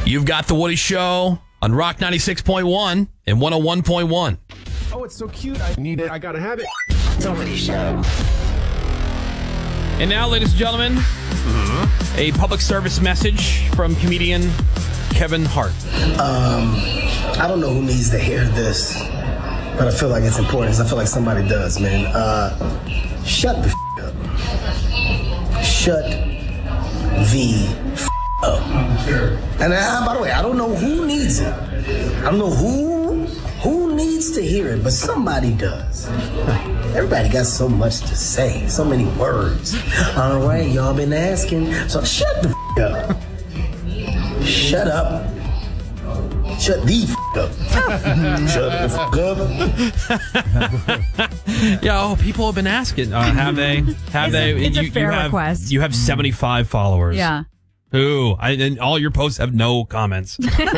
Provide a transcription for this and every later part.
You've got The Woody Show on Rock 96.1 and 101.1. Oh, it's so cute. I need it. I gotta have it. The Woody Show. And now, ladies and gentlemen, a public service message from comedian Kevin Hart. I don't know who needs to hear this, but I feel like it's important because I feel like somebody does, man. Shut the up. Shut the up. And by the way, I don't know who needs it. I don't know who needs to hear it, but somebody does. Everybody got so much to say, so many words. All right, y'all been asking, so shut the up. Shut up. Shut the up. Shut the up. Yo, people have been asking. Have they? Have they? It's a fair request. You have 75 followers. Yeah. Who? And all your posts have no comments.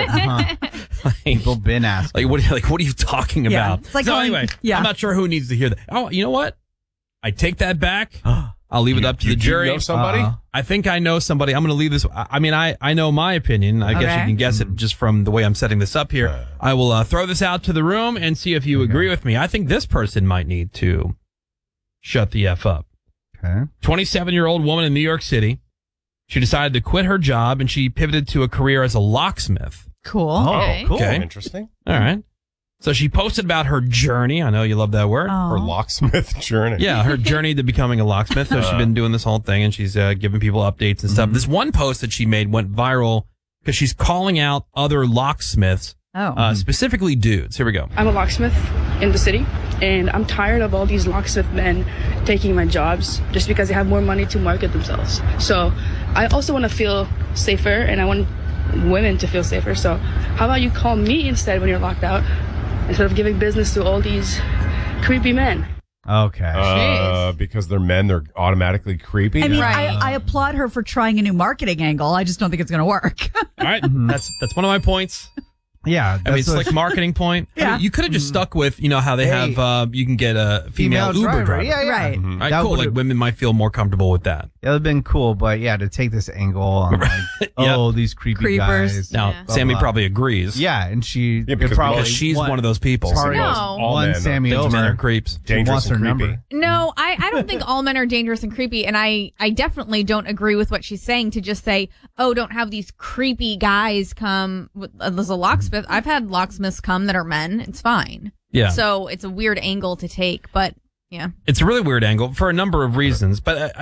People been asking. What are you talking Yeah. about? It's like so going- anyway, yeah. I'm not sure who needs to hear that. Oh, you know what? I take that back. I'll leave it up to the jury. You know somebody? I think I know somebody. I'm going to leave this. I mean, I know my opinion. I guess you Okay. can guess it just from the way I'm setting this up here. I will throw this out to the room and see if you agree with me. I think this person might need to shut the F up. Okay. 27-year-old woman in New York City. She decided to quit her job and she pivoted to a career as a locksmith. Cool. Oh, cool. Okay. Interesting. All right. So she posted about her journey. I know you love that word. Or locksmith journey. Yeah, her journey to becoming a locksmith. So she's been doing this whole thing, and she's giving people updates and stuff. This one post that she made went viral because she's calling out other locksmiths, specifically dudes. Here we go. I'm a locksmith in the city, and I'm tired of all these locksmith men taking my jobs just because they have more money to market themselves. So I also want to feel safer, and I want women to feel safer. So how about you call me instead when you're locked out, instead of giving business to all these creepy men? Okay. Because they're men, they're automatically creepy. I mean, Right. I applaud her for trying a new marketing angle. I just don't think it's going to work. All right, that's one of my points. Yeah. I mean, it's like a marketing point. I Yeah. mean, you could have just stuck with, how they have, you can get a female Uber driver. Yeah, yeah. Right. All right, That cool. would've- Like women might feel more comfortable with that. It would have been cool, but yeah, to take this angle on like, these creepy Creepers. guys. Now, blah, Sammy blah. probably agrees. Yeah, and she because probably Because she's one of those people. Sorry, No. All one men are- Sammy Thinks men are over. creeps. Dangerous wants and her creepy. number. No, I don't think all men are dangerous and creepy, and I definitely don't agree with what she's saying to just say, oh, don't have these creepy guys come as a locksmith. I've had locksmiths come that are men. It's fine. Yeah. So it's a weird angle to take, but yeah. It's a really weird angle for a number of reasons, but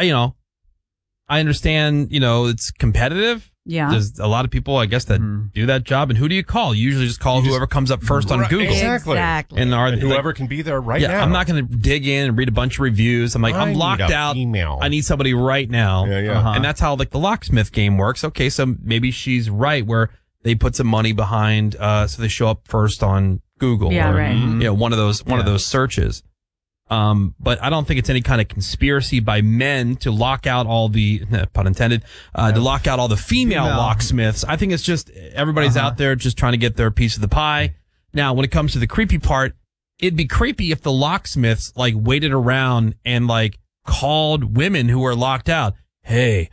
I understand, it's competitive. Yeah. There's a lot of people, I guess, that do that job. And who do you call? You usually just call whoever comes up first on Right, Google. exactly. And whoever can be there right now. I'm not going to dig in and read a bunch of reviews. I'm like, I I'm need locked a out. email. I need somebody right now. Yeah, yeah. And that's how the locksmith game works. Okay, so maybe she's right where they put some money behind, so they show up first on Google. Yeah, or, right. one of those searches. But I don't think it's any kind of conspiracy by men to lock out all the, pun intended, to lock out all the female locksmiths. I think it's just everybody's out there just trying to get their piece of the pie. Now, when it comes to the creepy part, it'd be creepy if the locksmiths waited around and called women who were locked out. Hey,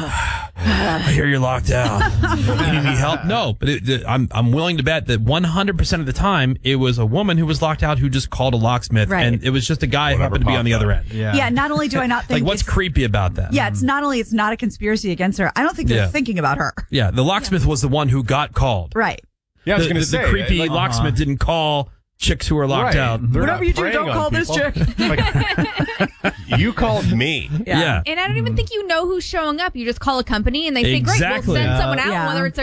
I hear you're locked out. You need any help? No, but I'm willing to bet that 100% of the time it was a woman who was locked out who just called a locksmith, Right. and it was just a guy who happened to be on the other end. Yeah. Not only do I not think What's it's- creepy about that? Yeah, it's not only it's not a conspiracy against her. I don't think they're Yeah. thinking about her. Yeah, the locksmith was the one who got called. Right. Yeah, I was The- going the to say. creepy locksmith didn't call chicks who were locked out. They're Whatever not you do, preying don't on call this people. chick. You called me. Yeah. And I don't even think you know who's showing up. You just call a company and they say, great, Exactly. we'll send someone out, Yeah. whether it's